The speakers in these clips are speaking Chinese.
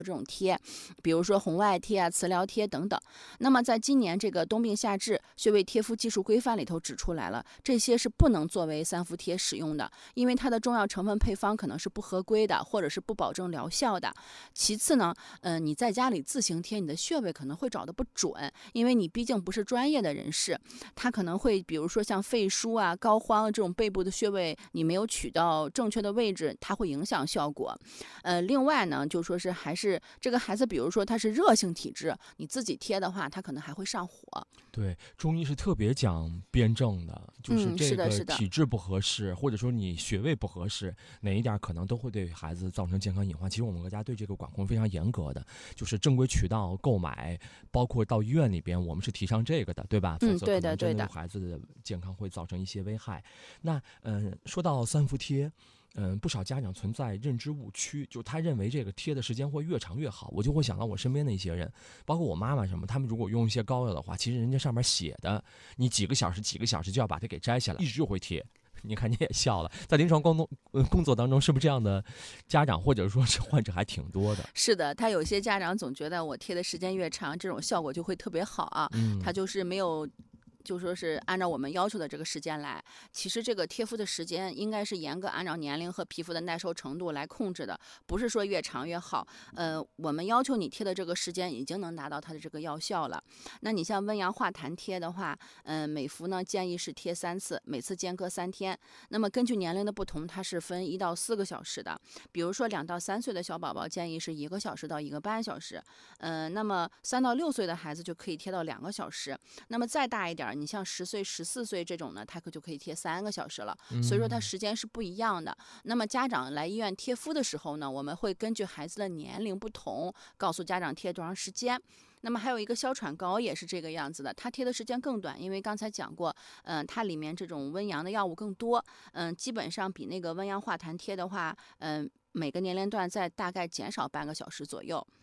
这种贴，比如说红外贴啊、磁疗贴等等。那么在今年这个冬病夏治穴位贴敷技术规范里头指出来了，这些是不能作为三伏贴使用的，因为它的中药成分配方可能是不合规的，或者是不保证疗效的。其次呢，你在家里自行贴，你的穴位可能会找得不准，因为你毕竟不是专业的人士，他可能会比如说像肺腧啊、膏肓这种背部的穴位，你没有取到正确的位置，它会影响效果。另外呢，就说是还是这个孩子，比如说他是热性体质，你自己贴的话，他可能还会上火。 对，中医是特别讲辩证的，就是这是的，是的。 个体质不合适，或者说你穴位不合适，哪一点可能都会对孩子造成健康隐患。其实我们国家对这个管控非常严格的，就是正规渠道购买，包括到医院里边，我们是提倡这个的，对吧？否则可能真的对孩子的健康会造成一些危害。那说到三伏贴。不少家长存在认知误区，就他认为这个贴的时间会越长越好。我就会想到我身边的一些人，包括我妈妈什么，他们如果用一些膏药的话，其实人家上面写的，你几个小时就要把它给摘下来，一直就会贴。你看你也笑了，在临床工作当中，是不是这样的家长或者说是患者还挺多的？ 是的，他有些家长总觉得我贴的时间越长，这种效果就会特别好啊。他就是没有。就说是按照我们要求的这个时间来，其实这个贴敷的时间应该是严格按照年龄和皮肤的耐受程度来控制的，不是说越长越好。我们要求你贴的这个时间已经能达到它的这个药效了。那你像温阳化痰贴的话，每服呢建议是贴3次，每次间隔3天。那么根据年龄的不同，它是分1到4个小时的。比如说2到3岁的小宝宝建议是1个小时到1个半小时，那么3到6岁的孩子就可以贴到2个小时。那么再大一点，你像10岁、14岁这种呢，它就可以贴3个小时了。所以说它时间是不一样的。那么家长来医院贴敷的时候呢，我们会根据孩子的年龄不同，告诉家长贴多长时间。那么还有一个哮喘膏也是这个样子的，它贴的时间更短，因为刚才讲过，它里面这种温阳的药物更多，基本上比那个温阳化痰贴的话，每个年龄段在大概减少半个小时左右。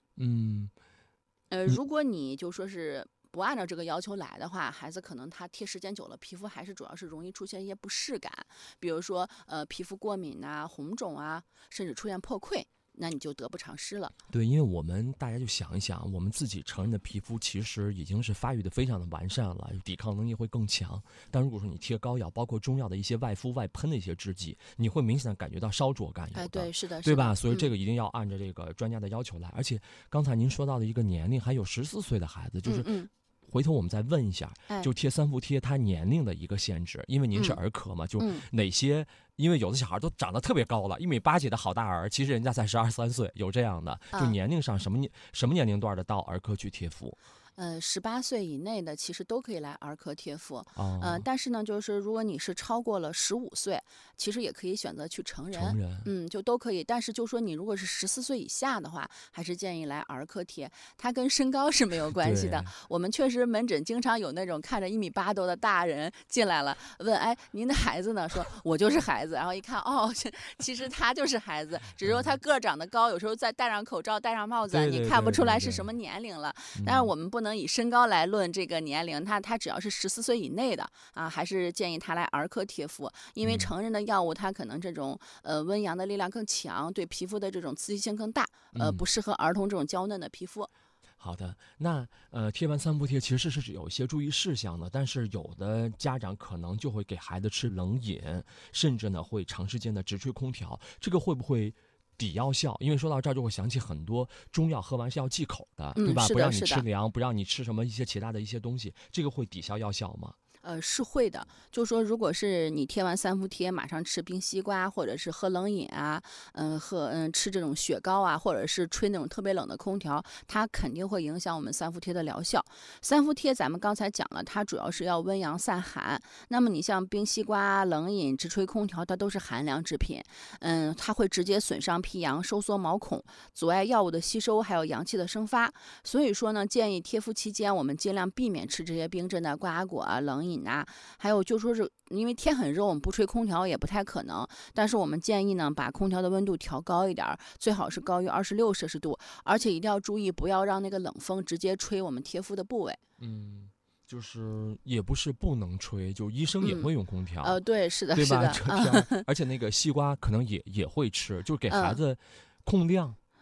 如果你就说是不按照这个要求来的话，孩子可能他贴时间久了，皮肤还是主要是容易出现一些不适感，比如说皮肤过敏啊、红肿啊，甚至出现破溃。那你就得不偿失了。 对，因为大家就想一想，我们自己成人的皮肤其实已经是发育的非常的完善了，抵抗能力会更强。但如果说你贴膏药，包括中药的一些外敷外喷的一些制剂，你会明显的感觉到烧灼感有的。 对，是的， 对吧？所以这个一定要按照这个专家的要求来。而且刚才您说到的一个年龄，还有14岁的孩子，就是回头我们再问一下，就贴三伏贴它年龄的一个限制，因为您是儿科嘛，就哪些？因为有的小孩都长得特别高了，1.8米几的好大儿，其实人家才12、13岁，有这样的。就年龄上什么年龄段的到儿科去贴敷 ？18岁以内的其实都可以来儿科贴敷，但是呢，就是如果你是超过了15岁，其实也可以选择去成人，就都可以。但是就说你如果是14岁以下的话，还是建议来儿科贴，它跟身高是没有关系的。我们确实门诊经常有那种看着1.8米多的大人进来了，问您的孩子呢？说我就是孩子，然后一看其实他就是孩子，只是说他个儿长得高，有时候再戴上口罩、戴上帽子，你看不出来是什么年龄了。但是我们不能以身高来论这个年龄，他只要是14岁以内的还是建议他来儿科贴敷，因为成人的药物它可能这种温阳的力量更强，对皮肤的这种刺激性更大，不适合儿童这种娇嫩的皮肤。 好的，那贴完三伏贴其实是有一些注意事项的，但是有的家长可能就会给孩子吃冷饮，甚至呢会长时间的直吹空调，这个会不会抵药效？因为说到这儿就会想起很多中药喝完是要忌口的，对吧？不让你吃凉，不让你吃什么一些其他的一些东西，这个会抵消药效吗？ 是会的，就是说，如果是你贴完三伏贴，马上吃冰西瓜，或者是喝冷饮啊，吃这种雪糕啊，或者是吹那种特别冷的空调，它肯定会影响我们三伏贴的疗效。三伏贴咱们刚才讲了，它主要是要温阳散寒。那么你像冰西瓜、冷饮、直吹空调，它都是寒凉制品，它会直接损伤脾阳，收缩毛孔，阻碍药物的吸收，还有阳气的生发。所以说呢，建议贴敷期间，我们尽量避免吃这些冰镇的瓜果啊、冷饮。还有就说是因为天很热，我们不吹空调也不太可能，但是我们建议呢，把空调的温度调高一点，最好是高于26摄氏度，而且一定要注意不要让那个冷风直接吹我们贴敷的部位。 就是也不是不能吹，就医生也会用空调。 对，是的， 对吧？ 是的， 而且那个西瓜可能也会吃，就给孩子控量。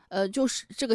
就是这个